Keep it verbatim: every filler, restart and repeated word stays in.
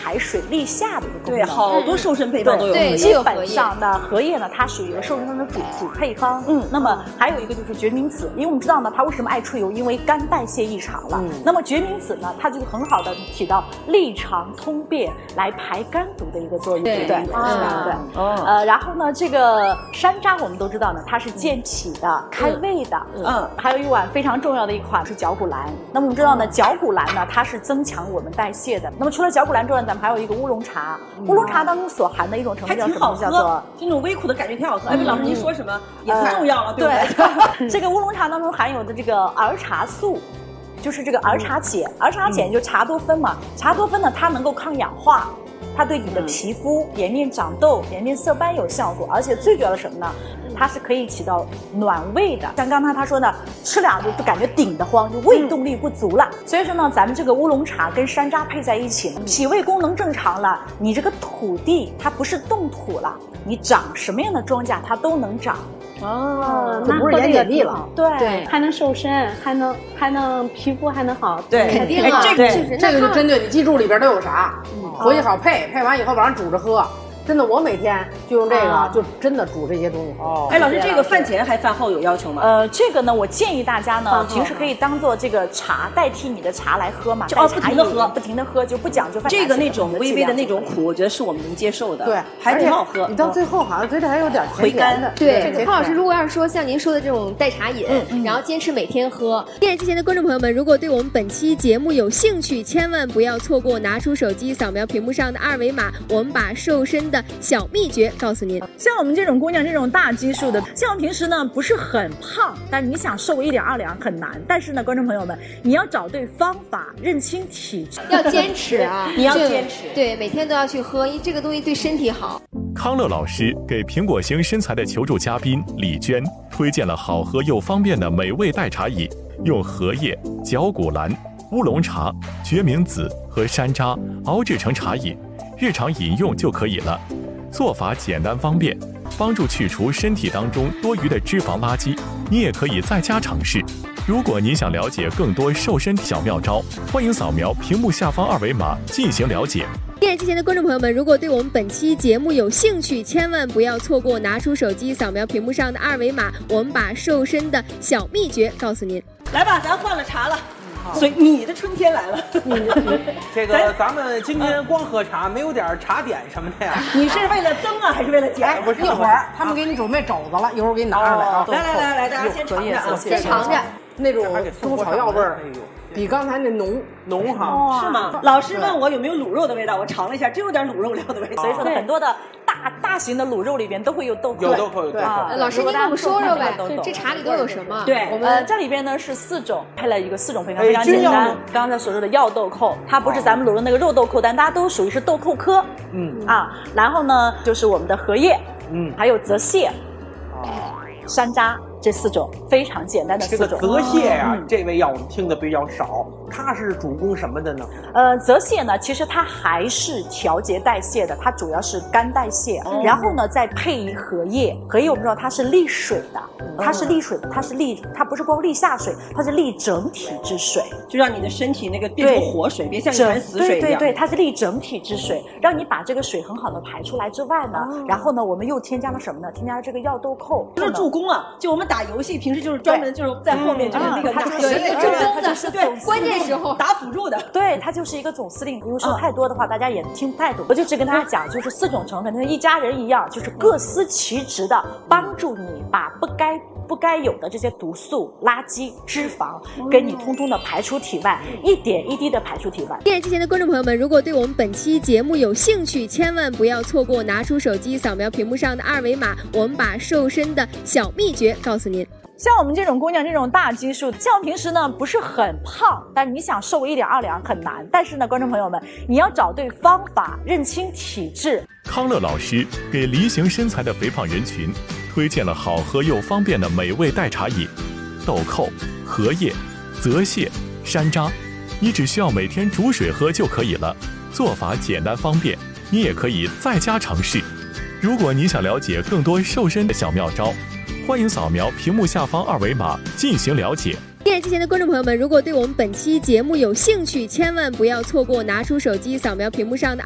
排水利下的一个功能。 对，好多瘦身配方都有。 对，基本上呢，荷叶呢，它属于瘦身汤的主主配方。嗯，那么还有一个就是决明子，因为我们知道呢，它为什么爱出油？因为肝代谢异常了。嗯、那么决明子呢，它就很好的起到利肠通便、来排肝毒的一个作用，对不对？啊，对。哦。呃，然后呢，这个山楂我们都知道呢，它是健脾的、开胃的。嗯。还有一碗非常重要的一款是绞股蓝。那么我们知道呢，绞股蓝呢，它是增强我们代谢的。那么除了绞股蓝之外，咱们还有一个乌龙茶。乌龙茶当中所含的一种成分叫什么？叫做这种微苦的感觉挺好喝。哎，老师您说什么也很重要了，对不对？这个乌龙茶当中含有的这个儿茶素。就是这个儿茶碱，儿茶碱就茶多酚嘛，茶多酚呢，它能够抗氧化，它对你的皮肤、颜面长痘、颜面色斑有效果，而且最主要的什么呢？它是可以起到暖胃的。像刚才他说的，吃俩就感觉顶得慌，就胃动力不足了。所以说呢，咱们这个乌龙茶跟山楂配在一起，脾胃功能正常了，你这个土地它不是冻土了，你长什么样的庄稼它都能长。 哦，那不是盐碱地了， 对对，还能瘦身，还能还能皮肤还能好， 对， 肯定啊， 这个这个就针对你记住里边都有啥，回去好配，配完以后晚上煮着喝。真的，我每天就用这个，啊、就真的煮这些东西。 哦，哎，老师，这个饭前还饭后有要求吗？ 呃，这个呢，我建议大家呢，平时可以当做这个茶代替你的茶来喝嘛， 就哦不停的喝， 不停的喝，就不讲究饭前。 这个那种微微的那种苦，我觉得是我们能接受的。 对， 还挺好喝。 你到最后好像嘴里还有点回甘的。 对，康老师，如果要是说像您说的这种代茶饮，嗯、然后坚持每天喝，电视机前的观众朋友们，如果对我们本期节目有兴趣，千万不要错过，拿出手机扫描屏幕上的二维码，我们把瘦身的小秘诀告诉您。 像我们这种姑娘，这种大基数的，像我平时呢不是很胖，但你想瘦一两二两很难。但是呢，观众朋友们，你要找对方法，认清体质， 要坚持啊！ 你要坚持， 对，每天都要去喝，因为这个东西对身体好。 康乐老师给苹果型身材的求助嘉宾李娟推荐了好喝又方便的美味代茶饮，用荷叶、绞股蓝、乌龙茶、决明子和山楂熬制成茶饮，日常饮用就可以了。做法简单方便，帮助去除身体当中多余的脂肪垃圾。你也可以在家尝试。如果您想了解更多瘦身小妙招，欢迎扫描屏幕下方二维码进行了解。 电视机前的观众朋友们，如果对我们本期节目有兴趣，千万不要错过，拿出手机扫描屏幕上的二维码，我们把瘦身的小秘诀告诉您。 来吧，咱换了茶了。所以你的春天来了， 这个咱们今天光喝茶，没有点茶点什么的呀？ 你是为了增啊，还是为了减？ 不是，一会儿他们给你准备肘子了，一会儿给你拿上来啊！ 来来来来，大家先尝着啊， 先尝着那种中草药味儿。比刚才那浓浓哈， 是吗？老师问我有没有卤肉的味道，我尝了一下，真有点卤肉料的味道。 所以说很多的大大型的卤肉里边都会有豆蔻， 有豆蔻，有豆蔻。 老师，您给我们说说呗，这茶里都有什么？ 对，我们这里边呢是四种，配了一个四种配方，非常简单。刚才所说的药豆蔻，它不是咱们卤肉那个肉豆蔻，但大家都属于是豆蔻科。嗯啊，然后呢就是我们的荷叶，嗯，还有泽泻，山楂。这四种非常简单的四种。 这个泽泻呀、啊嗯，这味药我们听的比较少，它是主攻什么的呢？ 呃，泽泻呢，其实它还是调节代谢的，它主要是肝代谢，哦、然后呢再配以荷叶，荷叶我们知道它是利水的，它是利水的，它是利，它不是光利下水，它是利整体之水， 就让你的身体那个变成活水，别像一潭死水一样。 对对对，它是利整体之水，让你把这个水很好的排出来之外呢，哦、然后呢，我们又添加了什么呢？添加了这个药豆蔻， 这是助攻啊！就我们打游戏，平时就是专门就是在后面就是那个打有一个助攻的， 是对关键时候打辅助的。 对，它就是一个总司令。如果说太多的话，大家也听不太懂。我就只跟大家讲，就是四种成分，像一家人一样，就是各司其职的帮助你把不该不该有的这些毒素、垃圾、脂肪，跟你通通的排出体外，一点一滴的排出体外。 电视机前的观众朋友们，如果对我们本期节目有兴趣，千万不要错过，拿出手机扫描屏幕上的二维码，我们把瘦身的小秘诀告诉您。 像我们这种姑娘，这种大基数，像我平时呢不是很胖，但你想瘦一两二两很难。但是呢，观众朋友们，你要找对方法，认清体质。 康乐老师给梨形身材的肥胖人群推荐了好喝又方便的美味代茶饮，豆蔻、荷叶、泽泻、山楂，你只需要每天煮水喝就可以了。做法简单方便，你也可以在家尝试。如果你想了解更多瘦身的小妙招，欢迎扫描屏幕下方二维码进行了解。 电视机前的观众朋友们，如果对我们本期节目有兴趣，千万不要错过，拿出手机扫描屏幕上的